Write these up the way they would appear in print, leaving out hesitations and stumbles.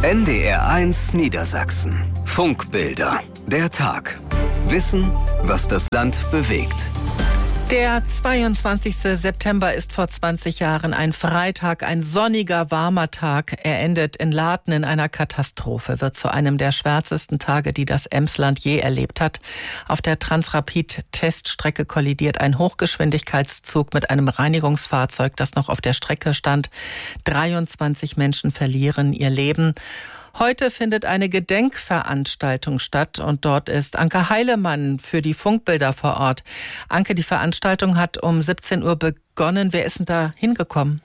NDR1 Niedersachsen. Funkbilder. Der Tag. Wissen, was das Land bewegt. Der 22. September ist vor 20 Jahren ein Freitag, ein sonniger, warmer Tag. Er endet in Laten in einer Katastrophe, wird zu einem der schwärzesten Tage, die das Emsland je erlebt hat. Auf der Transrapid-Teststrecke kollidiert ein Hochgeschwindigkeitszug mit einem Reinigungsfahrzeug, das noch auf der Strecke stand. 23 Menschen verlieren ihr Leben. Heute findet eine Gedenkveranstaltung statt und dort ist Anke Heilemann für die Funkbilder vor Ort. Anke, die Veranstaltung hat um 17 Uhr begonnen. Wer ist denn da hingekommen?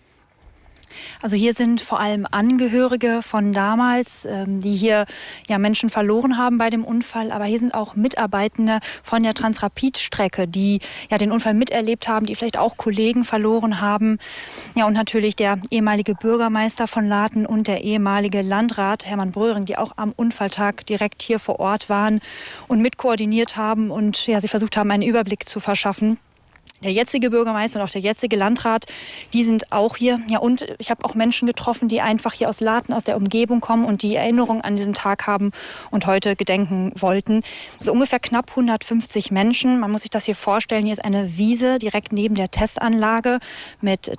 Also hier sind vor allem Angehörige von damals, die hier ja Menschen verloren haben bei dem Unfall. Aber hier sind auch Mitarbeitende von der Transrapid-Strecke, die ja den Unfall miterlebt haben, die vielleicht auch Kollegen verloren haben. Ja, und natürlich der ehemalige Bürgermeister von Laten und der ehemalige Landrat Hermann Bröhring, die auch am Unfalltag direkt hier vor Ort waren und mitkoordiniert haben und ja, sie versucht haben, einen Überblick zu verschaffen. Der jetzige Bürgermeister und auch der jetzige Landrat, die sind auch hier. Ja, und ich habe auch Menschen getroffen, die einfach hier aus Laten, aus der Umgebung kommen und die Erinnerung an diesen Tag haben und heute gedenken wollten. So ungefähr knapp 150 Menschen. Man muss sich das hier vorstellen. Hier ist eine Wiese direkt neben der Testanlage mit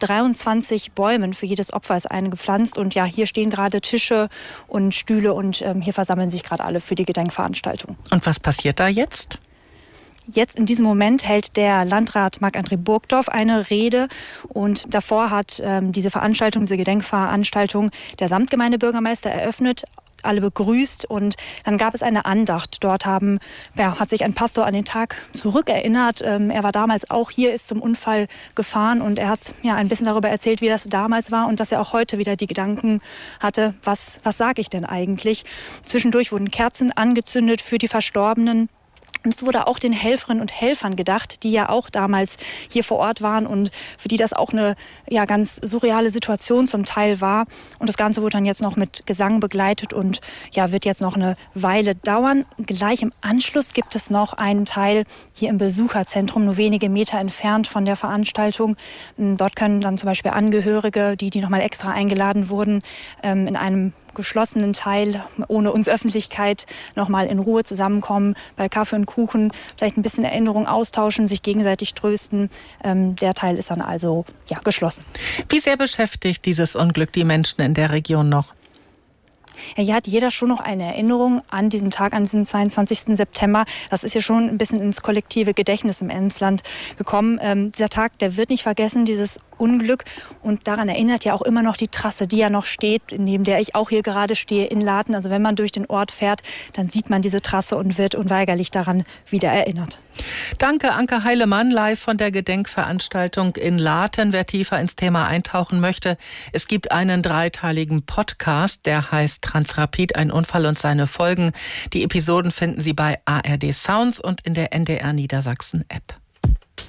23 Bäumen. Für jedes Opfer ist eine gepflanzt. Und ja, hier stehen gerade Tische und Stühle und hier versammeln sich gerade alle für die Gedenkveranstaltung. Und was passiert da jetzt? Jetzt in diesem Moment hält der Landrat Marc-André Burgdorf eine Rede und davor hat diese Gedenkveranstaltung der Samtgemeindebürgermeister eröffnet, alle begrüßt und dann gab es eine Andacht. Dort hat sich ein Pastor an den Tag zurückerinnert. Er war damals auch hier, ist zum Unfall gefahren und er hat ja ein bisschen darüber erzählt, wie das damals war und dass er auch heute wieder die Gedanken hatte, was sage ich denn eigentlich? Zwischendurch wurden Kerzen angezündet für die Verstorbenen. Und es wurde auch den Helferinnen und Helfern gedacht, die ja auch damals hier vor Ort waren und für die das auch eine ja, ganz surreale Situation zum Teil war. Und das Ganze wurde dann jetzt noch mit Gesang begleitet und ja, wird jetzt noch eine Weile dauern. Gleich im Anschluss gibt es noch einen Teil hier im Besucherzentrum, nur wenige Meter entfernt von der Veranstaltung. Dort können dann zum Beispiel Angehörige, die nochmal extra eingeladen wurden, in einem geschlossenen Teil, ohne uns Öffentlichkeit, nochmal in Ruhe zusammenkommen, bei Kaffee und Kuchen, vielleicht ein bisschen Erinnerung austauschen, sich gegenseitig trösten. Der Teil ist dann also ja, geschlossen. Wie sehr beschäftigt dieses Unglück die Menschen in der Region noch? Ja, hier hat jeder schon noch eine Erinnerung an diesen Tag, an diesen 22. September. Das ist ja schon ein bisschen ins kollektive Gedächtnis im Emsland gekommen. Dieser Tag, der wird nicht vergessen, dieses Unglück. Und daran erinnert ja auch immer noch die Trasse, die ja noch steht, neben der ich auch hier gerade stehe in Laten. Also wenn man durch den Ort fährt, dann sieht man diese Trasse und wird unweigerlich daran wieder erinnert. Danke, Anke Heilemann, live von der Gedenkveranstaltung in Laten. Wer tiefer ins Thema eintauchen möchte, es gibt einen 3-teiligen Podcast, der heißt Transrapid, ein Unfall und seine Folgen. Die Episoden finden Sie bei ARD Sounds und in der NDR Niedersachsen App.